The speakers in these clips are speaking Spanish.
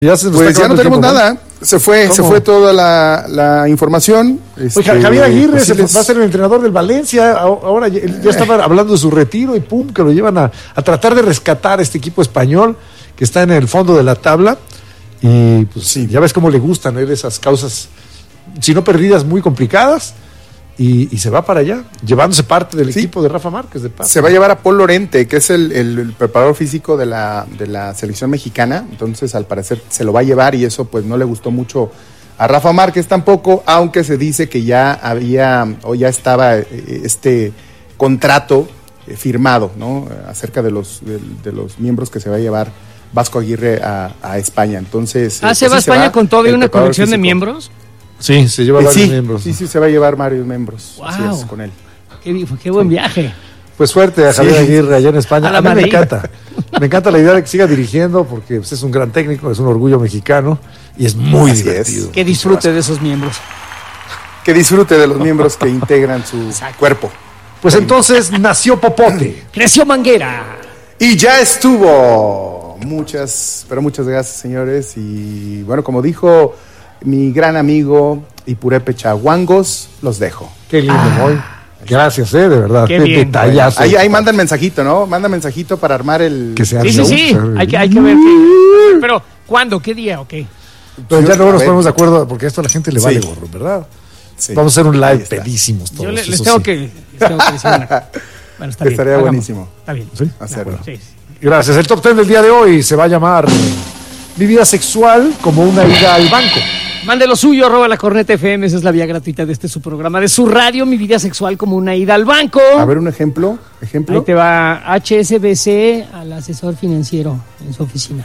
Pues ya no tenemos nada. Se fue toda la información. Javier Aguirre va a ser el entrenador del Valencia. Ahora ya estaba hablando de su retiro y pum, que lo llevan a tratar de rescatar este equipo español que está en el fondo de la tabla. Y pues sí, ya ves cómo le gustan esas causas, si no perdidas, muy complicadas. Y se va para allá, llevándose parte del equipo de Rafa Márquez de Paz. Se va a llevar a Paul Lorente, que es el preparador físico de la selección mexicana. Entonces, al parecer, se lo va a llevar y eso pues no le gustó mucho a Rafa Márquez tampoco, aunque se dice que ya estaba este contrato firmado, ¿no? Acerca de los miembros que se va a llevar Vasco Aguirre a España. Entonces, ¿se va a España con toda una colección de miembros? Sí, se lleva varios miembros. Sí, se va a llevar varios miembros. Wow. Así es, con él. Qué buen viaje. Pues suerte a Javier Aguirre allá en España. A mí me encanta. Me encanta la idea de que siga dirigiendo porque pues, es un gran técnico, es un orgullo mexicano y es muy divertido. Que disfrute de esos miembros. Que disfrute de los miembros que integran su cuerpo. Pues entonces nació Popote. Creció Manguera. Y ya estuvo. Muchas gracias, señores. Y bueno, como dijo mi gran amigo Ipurepe Chaguangos, los dejo. Qué lindo, Moy. Gracias, de verdad. Qué detallazo. Ahí mandan mensajito, ¿no? Manda mensajito para armar el... Que sea sí. Hay que ver. Pero, ¿cuándo? ¿Qué día o qué? Pues ya luego nos ponemos de acuerdo, porque esto a la gente le vale gorro, ¿verdad? Sí. Vamos a hacer un live pedísimos todos. Yo les tengo que decir una... Bueno, está bien. Estaría buenísimo. Está bien. ¿Sí? Hacerlo. Sí. Gracias. El top 10 del día de hoy se va a llamar Mi vida sexual como una ida al banco. Mande lo suyo, @lacornetafm, esa es la vía gratuita de su programa, de su radio, Mi vida sexual como una ida al banco. A ver, un ejemplo. Ahí te va HSBC al asesor financiero en su oficina.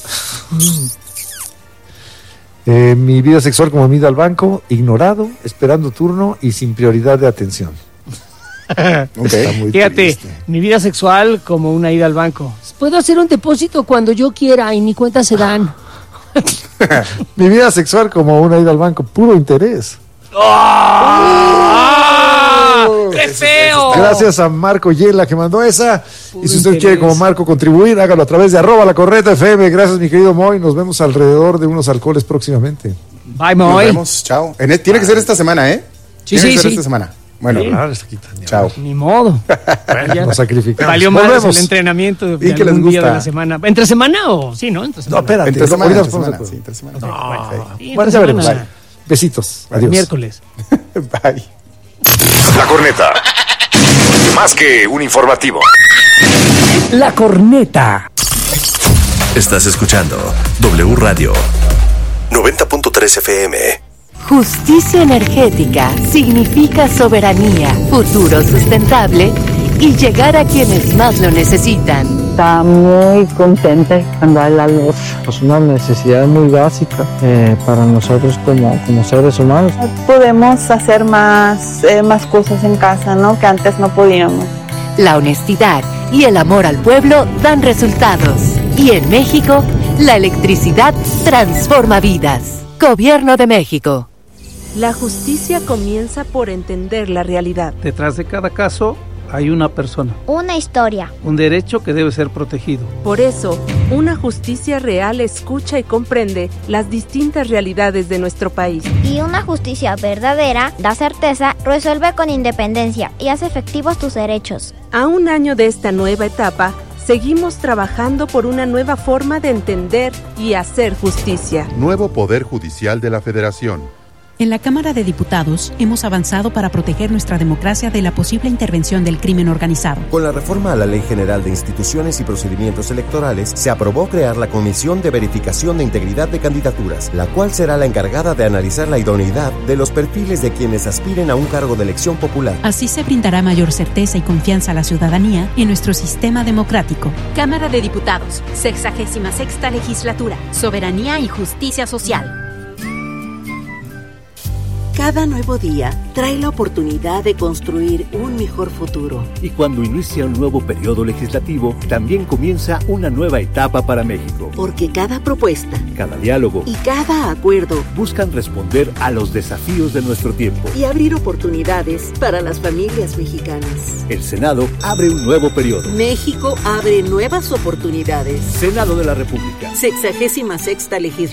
Mi vida sexual como mi ida al banco, ignorado, esperando turno y sin prioridad de atención. Okay. Fíjate, triste. Mi vida sexual como una ida al banco. Puedo hacer un depósito cuando yo quiera y ni cuenta se dan. Mi vida sexual como una ida al banco, puro interés. ¡Qué feo! Gracias a Marco Yela que mandó esa. Y si usted quiere como Marco contribuir, hágalo a través de @lacornetafm. Gracias, mi querido Moy. Nos vemos alrededor de unos alcoholes próximamente. Bye, Moy. Nos vemos, chao. Tiene que ser esta semana, ¿eh? Sí. Esta semana. Bueno, chao. Ni modo. Nos sacrificamos. Valió más el entrenamiento de algún día de la semana. ¿Entre semana o...? Sí, ¿no? Entre semana. No, espérate. Entre semana. Bueno, ya veremos. Besitos. Adiós. Miércoles. Bye. La Corneta. Más que un informativo. La Corneta. Estás escuchando W Radio 90.3 FM. Justicia energética significa soberanía, futuro sustentable y llegar a quienes más lo necesitan. Está muy contenta cuando hay la luz. Es una necesidad muy básica para nosotros como seres humanos. Podemos hacer más cosas en casa, ¿no? Que antes no podíamos. La honestidad y el amor al pueblo dan resultados. Y en México, la electricidad transforma vidas. Gobierno de México. La justicia comienza por entender la realidad. Detrás de cada caso hay una persona. Una historia. Un derecho que debe ser protegido. Por eso, una justicia real escucha y comprende las distintas realidades de nuestro país. Y una justicia verdadera da certeza, resuelve con independencia y hace efectivos tus derechos. A un año de esta nueva etapa, seguimos trabajando por una nueva forma de entender y hacer justicia. Nuevo Poder Judicial de la Federación. En la Cámara de Diputados hemos avanzado para proteger nuestra democracia de la posible intervención del crimen organizado. Con la reforma a la Ley General de Instituciones y Procedimientos Electorales, se aprobó crear la Comisión de Verificación de Integridad de Candidaturas, la cual será la encargada de analizar la idoneidad de los perfiles de quienes aspiren a un cargo de elección popular. Así se brindará mayor certeza y confianza a la ciudadanía en nuestro sistema democrático. Cámara de Diputados, 66ª Legislatura, Soberanía y Justicia Social. Cada nuevo día trae la oportunidad de construir un mejor futuro. Y cuando inicia un nuevo periodo legislativo, también comienza una nueva etapa para México. Porque cada propuesta, cada diálogo y cada acuerdo buscan responder a los desafíos de nuestro tiempo y abrir oportunidades para las familias mexicanas. El Senado abre un nuevo periodo. México abre nuevas oportunidades. Senado de la República. 66ª legislatura.